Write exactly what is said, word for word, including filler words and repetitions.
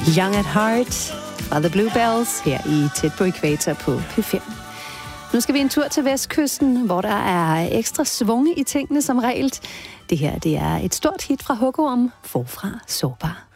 Young at Heart fra The Bluebells her i Tæt på Ækvator på P fem. Nu skal vi en tur til Vestkysten, hvor der er ekstra svunge i tingene som regel. Det her det er et stort hit fra Hugorm, Forfra Sårbar.